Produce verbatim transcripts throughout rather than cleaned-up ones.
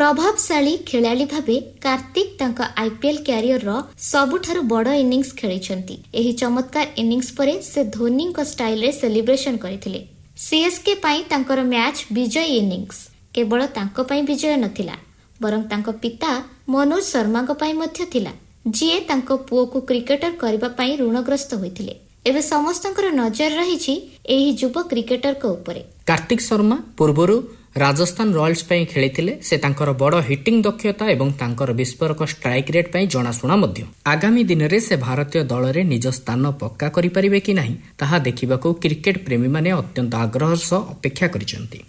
प्रभावशाली खेलाड़ी भावे कार्तिक तांका आईपीएल क्यारियर रो सबुठारु बड़ इनिंग्स खेलिछंती। एही चमत्कार इनिंग्स परे से धोनी को स्टाइल रे सेलिब्रेशन करथिले। सीएसके पई तांकर मैच विजय इनिंग्स केवल तांको पई विजय नथिला बरं तांको पिता मनोज शर्मा को पई मध्य थिला, जिए तांको पुओ को क्रिकेटर करबा पई ऋणग्रस्त होइथिले। एबे समस्तंकर नजर रहिछि एही युवा क्रिकेटर को ऊपरे। कार्तिक शर्मा पूर्वरु राजस्थान रॉयल्स पई खेलिथिले। से तांकर बड़ हिटिंग दक्षता एवं तांकर विस्फोरक स्ट्राइक रेट पई जणाशुना मध्य। आगामी दिन रे से भारतीय दल रे निज स्थान पक्का करि परिबे कि नाही ताहा देखिबाकू क्रिकेट प्रेमी माने अत्यंत आग्रह सह अपेक्षा करिसंती।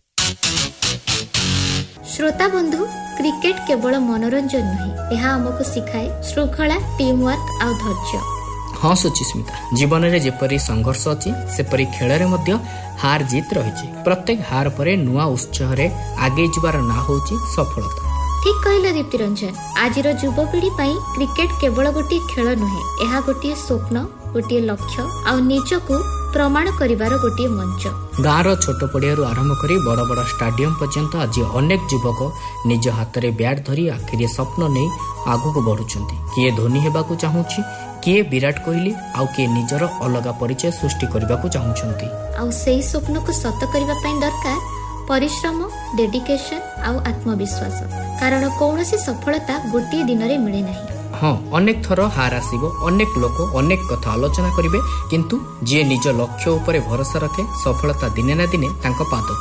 श्रोता बंधु, क्रिकेट केवल मनोरंजन नुहे, यह आमको सिखाए श्रृंखला, टीम वर्क आ धैर्य। हाँ सुचिस्मिता, जीवन में जेपरी संघर्ष अच्छी सेपरी खेल रे मध्य हार जीत रही। प्रत्येक हार परे नुआ उत्साह रे आगे जीवार ना होची सफलता। ठीक कहला दीप्ति रंजन। आजिर युवपीढ़ी पई क्रिकेट केवल गोटे खेल नुहे, यह गोटे स्वप्न, गोटे लक्ष्य आ निजको प्रमाण करिवार गोटे मंच। गाँव छोट पड़िया आरंभ करी बड़ बड़ स्टाडियम पर्यंत आज अनेक युवक निज हाथ में बैट धरी आखिरी स्वप्न नहीं आगू बढ़ुंट। किए धोनी हेबाकू चाहूची, किए विराट कोहली, आउ किए निजर अलग परिचय सृष्टि करबाकू चाहूछंती। आउ सेही स्वप्न को सत करबा पई दरकार परिश्रम, डेडिकेशन आउ आत्मविश्वास, कारण कौनसी सफलता गोटे दिन रे मिले नहीं। हाँ, अनेक थर हार आसीबो, अनेक लोक अनेक कथा आलोचना करिवे, किंतु जे निज लक्ष्य उपरे भरोसा रखे सफलता दिने ना दिने तांको पाद